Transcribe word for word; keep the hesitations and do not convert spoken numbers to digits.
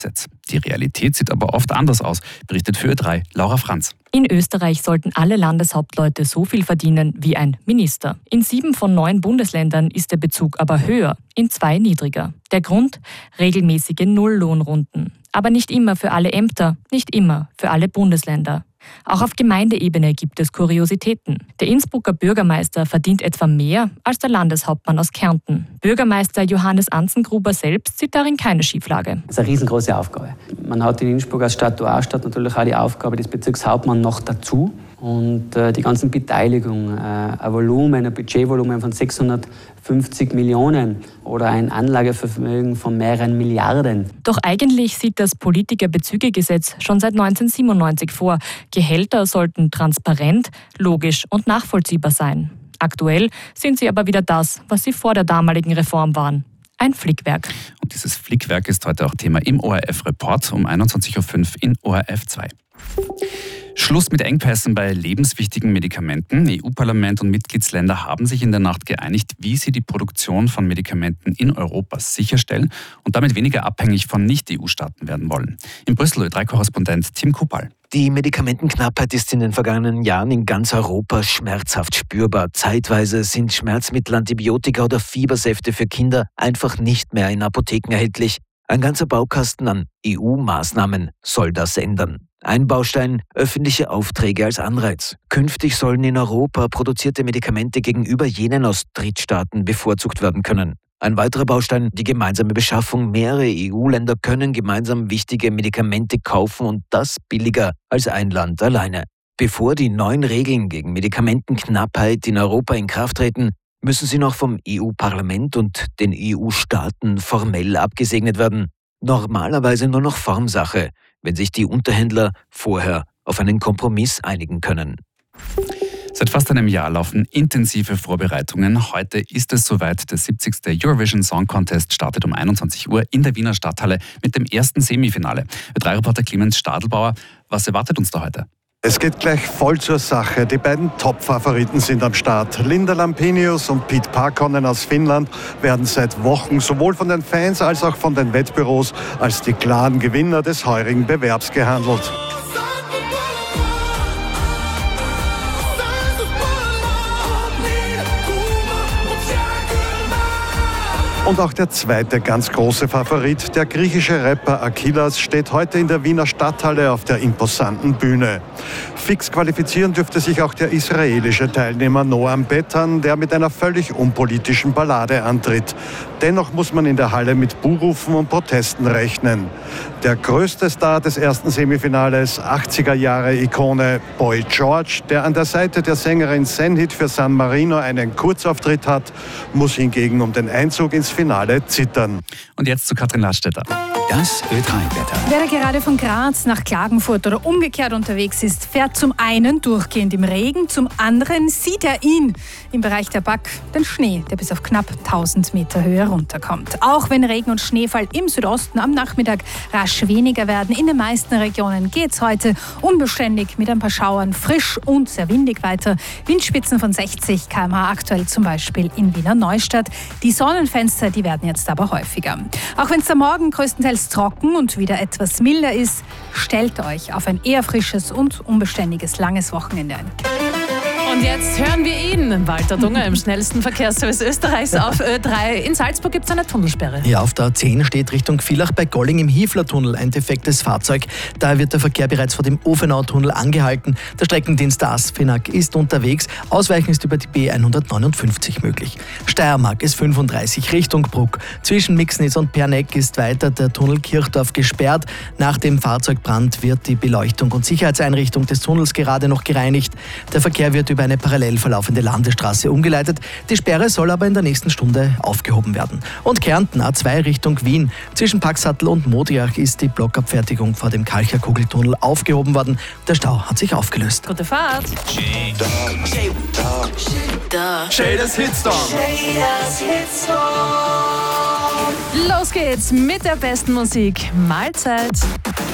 Die Realität sieht aber oft anders aus, berichtet für Ö drei Laura Franz. In Österreich sollten alle Landeshauptleute so viel verdienen wie ein Minister. In sieben von neun Bundesländern ist der Bezug aber höher, in zwei niedriger. Der Grund? Regelmäßige Nulllohnrunden. Aber nicht immer für alle Ämter, nicht immer für alle Bundesländer. Auch auf Gemeindeebene gibt es Kuriositäten. Der Innsbrucker Bürgermeister verdient etwa mehr als der Landeshauptmann aus Kärnten. Bürgermeister Johannes Anzengruber selbst sieht darin keine Schieflage. Das ist eine riesengroße Aufgabe. Man hat in Innsbruck als Statuarstadt natürlich auch die Aufgabe des Bezirkshauptmanns noch dazu. Und äh, die ganzen Beteiligungen, äh, ein Volumen, ein Budgetvolumen von sechshundertfünfzig Millionen oder ein Anlagevermögen von mehreren Milliarden. Doch eigentlich sieht das Politikerbezügegesetz schon seit neunzehnhundertsiebenundneunzig vor. Gehälter sollten transparent, logisch und nachvollziehbar sein. Aktuell sind sie aber wieder das, was sie vor der damaligen Reform waren. Ein Flickwerk. Und dieses Flickwerk ist heute auch Thema im O R F-Report um einundzwanzig Uhr fünf in O R F zwei. Schluss mit Engpässen bei lebenswichtigen Medikamenten. E U-Parlament und Mitgliedsländer haben sich in der Nacht geeinigt, wie sie die Produktion von Medikamenten in Europa sicherstellen und damit weniger abhängig von Nicht-E U-Staaten werden wollen. In Brüssel Ö drei Korrespondent Tim Kupal. Die Medikamentenknappheit ist in den vergangenen Jahren in ganz Europa schmerzhaft spürbar. Zeitweise sind Schmerzmittel, Antibiotika oder Fiebersäfte für Kinder einfach nicht mehr in Apotheken erhältlich. Ein ganzer Baukasten an E U-Maßnahmen soll das ändern. Ein Baustein: öffentliche Aufträge als Anreiz. Künftig sollen in Europa produzierte Medikamente gegenüber jenen aus Drittstaaten bevorzugt werden können. Ein weiterer Baustein: die gemeinsame Beschaffung. Mehrere E U-Länder können gemeinsam wichtige Medikamente kaufen und das billiger als ein Land alleine. Bevor die neuen Regeln gegen Medikamentenknappheit in Europa in Kraft treten, müssen sie noch vom E U-Parlament und den E U-Staaten formell abgesegnet werden. Normalerweise nur noch Formsache, wenn sich die Unterhändler vorher auf einen Kompromiss einigen können. Seit fast einem Jahr laufen intensive Vorbereitungen. Heute ist es soweit. Der siebzigste Eurovision Song Contest startet um einundzwanzig Uhr in der Wiener Stadthalle mit dem ersten Semifinale. Ö drei Reporter Clemens Stadelbauer, was erwartet uns da heute? Es geht gleich voll zur Sache. Die beiden Top-Favoriten sind am Start. Linda Lampenius und Pete Parkkonen aus Finnland werden seit Wochen sowohl von den Fans als auch von den Wettbüros als die klaren Gewinner des heurigen Bewerbs gehandelt. Und auch der zweite ganz große Favorit, der griechische Rapper Akilas, steht heute in der Wiener Stadthalle auf der imposanten Bühne. Fix qualifizieren dürfte sich auch der israelische Teilnehmer Noam Betan, der mit einer völlig unpolitischen Ballade antritt. Dennoch muss man in der Halle mit Buhrufen und Protesten rechnen. Der größte Star des ersten Semifinales, achtziger-Jahre-Ikone Boy George, der an der Seite der Sängerin Senhit für San Marino einen Kurzauftritt hat, muss hingegen um den Einzug ins Finale zittern. Und jetzt zu Katrin Ladstätter. Das Ö drei Wetter. Wer gerade von Graz nach Klagenfurt oder umgekehrt unterwegs ist, fährt zum einen durchgehend im Regen, zum anderen sieht er ihn im Bereich der Back, den Schnee, der bis auf knapp tausend Meter Höhe runterkommt. Auch wenn Regen und Schneefall im Südosten am Nachmittag rasch weniger werden, in den meisten Regionen geht es heute unbeständig mit ein paar Schauern, frisch und sehr windig weiter. Windspitzen von sechzig Kilometer pro Stunde aktuell zum Beispiel in Wiener Neustadt. Die Sonnenfenster, die werden jetzt aber häufiger. Auch wenn es am Morgen größtenteils trocken und wieder etwas milder ist, stellt euch auf ein eher frisches und unbeständiges langes Wochenende ein. Und jetzt hören wir ihn, Walter Dunger, im schnellsten Verkehrsservice Österreichs auf Ö drei. In Salzburg gibt es eine Tunnelsperre. Ja, auf der A zehn steht Richtung Villach bei Golling im Hiefler-Tunnel ein defektes Fahrzeug. Daher wird der Verkehr bereits vor dem Ofenau-Tunnel angehalten. Der Streckendienst der ASFINAG ist unterwegs. Ausweichen ist über die B hundertneunundfünfzig möglich. Steiermark ist fünfunddreißig Richtung Bruck. Zwischen Mixnitz und Perneck ist weiter der Tunnel Kirchdorf gesperrt. Nach dem Fahrzeugbrand wird die Beleuchtung und Sicherheitseinrichtung des Tunnels gerade noch gereinigt. Der Verkehr wird über eine parallel verlaufende Landesstraße umgeleitet. Die Sperre soll aber in der nächsten Stunde aufgehoben werden. Und Kärnten A zwei Richtung Wien. Zwischen Paxattel und Modiach ist die Blockabfertigung vor dem Kalcher Kugeltunnel aufgehoben worden. Der Stau hat sich aufgelöst. Gute Fahrt. Schönes Hitstorm. Los geht's mit der besten Musik. Mahlzeit.